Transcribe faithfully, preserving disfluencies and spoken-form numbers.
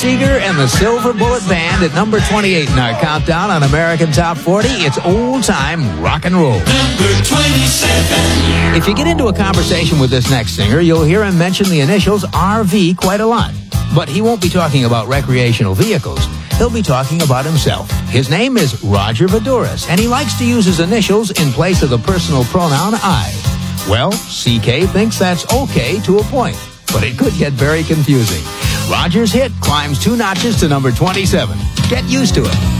Seeger and the Silver Bullet Band at number twenty-eight in our countdown on American Top forty. It's old-time rock and roll. Number twenty-seven. If you get into a conversation with this next singer, you'll hear him mention the initials R V quite a lot. But he won't be talking about recreational vehicles. He'll be talking about himself. His name is Roger Voudouris, and he likes to use his initials in place of the personal pronoun I. Well, C K thinks that's okay to a point, but it could get very confusing. Roger's hit climbs two notches to number twenty-seven. Get used to it.